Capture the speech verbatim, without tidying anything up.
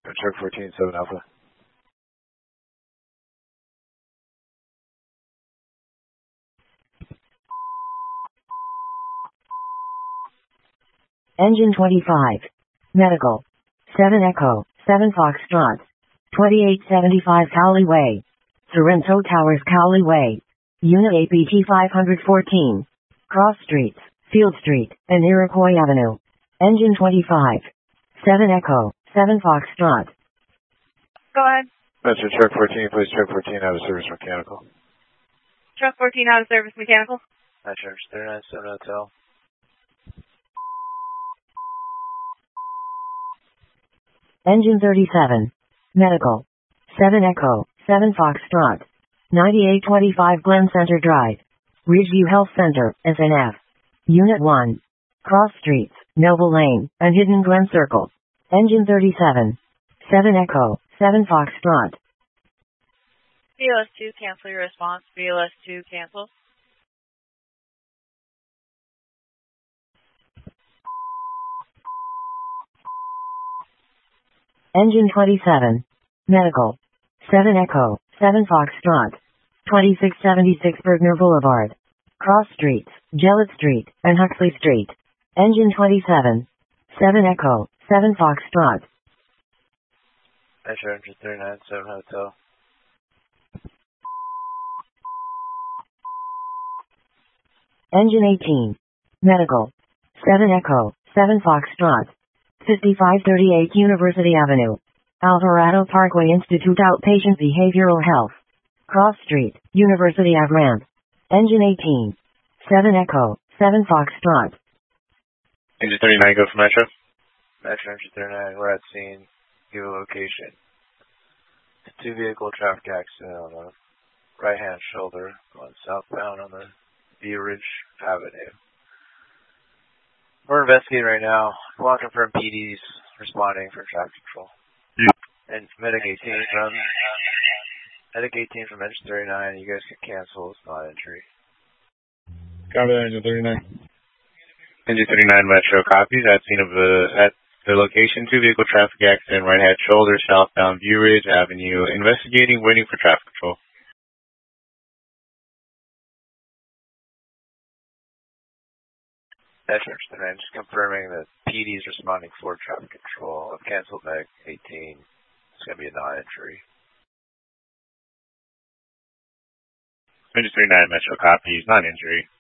Check fourteen seven Alpha. Engine twenty-five. Medical. seven Echo, seven Foxtrot. twenty-eight seventy-five Cowley Way. Sorrento Towers Cowley Way. Unit A P T five fourteen. Cross Streets, Field Street, and Iroquois Avenue. Engine twenty-five. seven Echo, seven Foxtrot. Go ahead. Metro Truck fourteen, please Truck fourteen out of service mechanical. Truck fourteen out of service mechanical. Metro thirty-nine seven Hotel. Engine thirty-seven. Medical. seven Echo, seven Foxtrot. ninety-eight twenty-five Glen Center Drive. Ridgeview Health Center, S N F. Unit one. Cross Streets, Noble Lane, and Hidden Glen Circle. Engine thirty-seven. seven Echo, seven Foxtrot. B L S two, cancel your response. B L S two, cancel. Engine twenty-seven. Medical. seven Echo, seven Foxtrot. twenty-six seventy-six Bergner Boulevard. Cross Streets, Gillett Street, and Huxley Street. Engine twenty-seven. seven Echo, seven Foxtrot. Metro Engine thirty-nine seven Hotel. Engine eighteen. Medical. seven Echo, seven Foxtrot. fifty-five thirty-eight University Avenue. Alvarado Parkway Institute Outpatient Behavioral Health. Cross Street, University Ave Ramp. Engine eighteen. seven Echo, seven Foxtrot. Engine thirty-nine, go for Metro. Metro Engine thirty-nine, we're at scene. Give a location. Two vehicle traffic accident on the right hand shoulder going southbound on the View Ridge Avenue. We're investigating right now. We want to confirm P Ds responding for traffic control. Yeah. And Medic eighteen from Medic eighteen from Engine thirty-nine. You guys can cancel. It's not entry. Copy that, Engine thirty-nine. Engine thirty-nine Metro copies. At scene of the at the location, two vehicle traffic accident, right hand shoulder, southbound View Ridge Avenue. Investigating, waiting for traffic control. Metro thirty-nine, just confirming that P D is responding for traffic control. I've canceled Medic eighteen. It's going to be a non-entry. Engine thirty-nine Metro copies, non-entry.